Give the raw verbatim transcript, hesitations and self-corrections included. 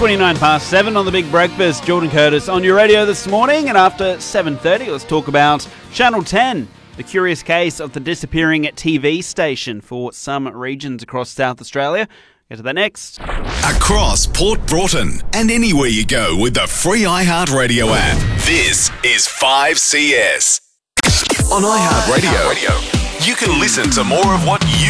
twenty-nine past seven on the Big Breakfast. Jordan Curtis on your radio this morning. And after seven thirty, let's talk about Channel ten, the curious case of the disappearing T V station for some regions across South Australia. Get to that next. Across Port Broughton and anywhere you go with the free iHeartRadio app. This is five C S. On iHeartRadio, you can listen to more of what you